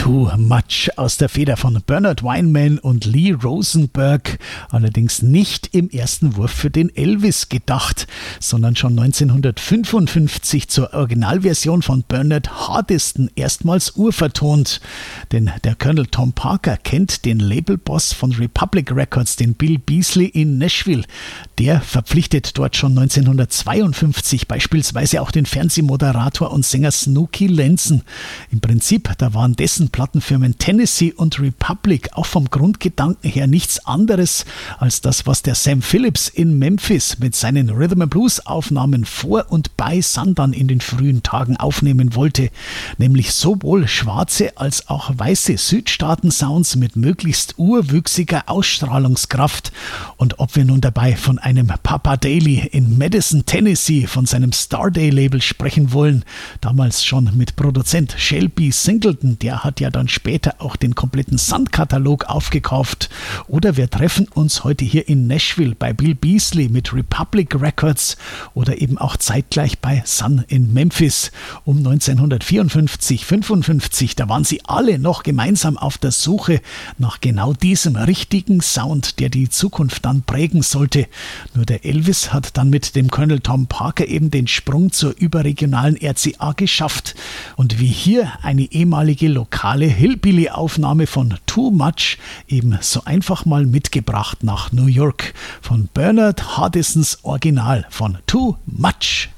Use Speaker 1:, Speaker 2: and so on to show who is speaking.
Speaker 1: Too Much aus der Feder von Bernard Weinman und Lee Rosenberg, allerdings nicht im ersten Wurf für den Elvis gedacht, sondern schon 1955 zur Originalversion von Bernard Hardiston erstmals urvertont. Denn der Colonel Tom Parker kennt den Labelboss von Republic Records, den Bill Beasley in Nashville. Der verpflichtet dort schon 1952 beispielsweise auch den Fernsehmoderator und Sänger Snooky Lenson. Im Prinzip, da waren dessen Plattenfirmen Tennessee und Republic auch vom Grundgedanken her nichts anderes als das, was der Sam Phillips in Memphis mit seinen Rhythm and Blues Aufnahmen vor und bei Sundown in den frühen Tagen aufnehmen wollte, nämlich sowohl schwarze als auch weiße Südstaaten-Sounds mit möglichst urwüchsiger Ausstrahlungskraft. Und ob wir nun dabei von einem Papa Daly in Madison, Tennessee von seinem Starday-Label sprechen wollen, damals schon mit Produzent Shelby Singleton, der hat ja dann später auch den kompletten Sun-Katalog aufgekauft. Oder wir treffen uns heute hier in Nashville bei Bill Beasley mit Republic Records oder eben auch zeitgleich bei Sun in Memphis. Um 1954, 55, da waren sie alle noch gemeinsam auf der Suche nach genau diesem richtigen Sound, der die Zukunft dann prägen sollte. Nur der Elvis hat dann mit dem Colonel Tom Parker eben den Sprung zur überregionalen RCA geschafft. Und wie hier eine ehemalige lokale Hillbilly-Aufnahme von Too Much eben so einfach mal mitgebracht nach New York von Bernard Hardistons Original von Too Much.